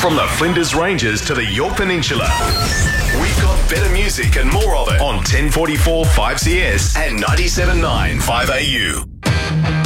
From the Flinders Ranges to the Yorke Peninsula, we've got better music and more of it on 1044 5CS and 97.9 5AU.